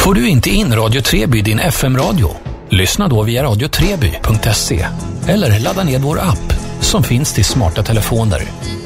Får du inte in Radio Treby i din FM-radio? Lyssna då via radiotreby.se eller ladda ner vår app som finns till smarta telefoner.